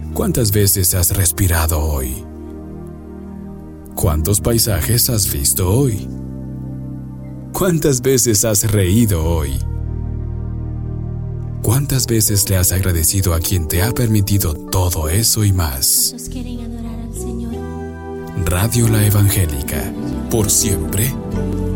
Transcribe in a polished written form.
¿Cuántas veces has respirado hoy? ¿Cuántos paisajes has visto hoy? ¿Cuántas veces has reído hoy? ¿Cuántas veces le has agradecido a quien te ha permitido todo eso y más? ¿Cuántos quieren adorar al Señor? Radio La Evangélica, por siempre